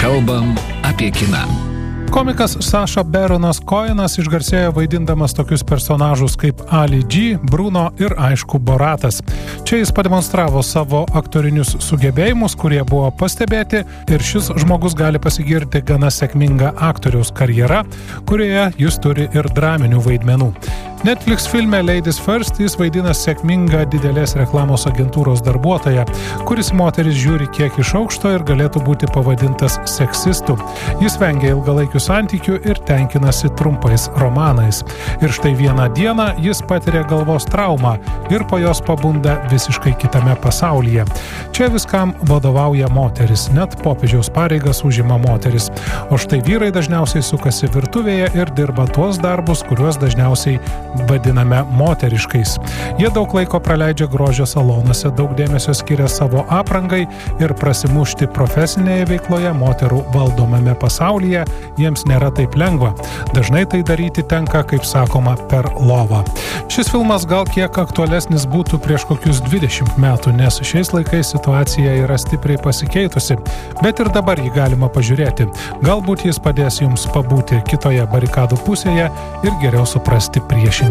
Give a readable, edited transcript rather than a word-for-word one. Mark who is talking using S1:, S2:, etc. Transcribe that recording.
S1: Kalbam apie kiną.
S2: Komikas Saša Baronas Cohenas išgarsėjo vaidindamas tokius personažus kaip Ali G, Bruno ir aišku Boratas. Čia jis pademonstravo savo aktorinius sugebėjimus, kurie buvo pastebėti, ir šis žmogus gali pasigirti gana sėkminga aktoriaus karjera, kurioje jis turi ir draminių vaidmenų. Netflix filme Ladies First jis vaidina sėkmingą didelės reklamos agentūros darbuotoją, kuris moteris žiūri kiek iš aukšto ir galėtų būti pavadintas seksistu. Jis vengia ilgalaikių santykių ir tenkinasi trumpais romanais. Ir štai vieną dieną jis patiria galvos traumą ir po jos pabunda visiškai kitame pasaulyje. Čia viskam vadovauja moteris, net popiežiaus pareigas užima moteris. O štai vyrai dažniausiai sukasi virtuvėje ir dirba tuos darbus, kuriuos dažniausiai vadiname moteriškais. Jie daug laiko praleidžia grožio salonuose, daug dėmesio skiria savo aprangai ir prasimušti profesinėje veikloje moterų valdomame pasaulyje jiems nėra taip lengva. Dažnai tai daryti tenka, kaip sakoma, per lovą. Šis filmas gal kiek aktualesnis būtų prieš kokius 20 metų, nes šiais laikais situacija yra stipriai pasikeitusi, bet ir dabar jį galima pažiūrėti. Galbūt jis padės jums pabūti kitoje barikadų pusėje ir geriau suprasti priešingą.